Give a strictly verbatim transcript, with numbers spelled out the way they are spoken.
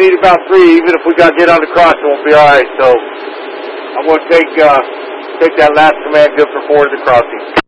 need about three. Even if we got to get on the cross, it won't be all right. So I'm going to take uh, take that last command good for four to the crossing.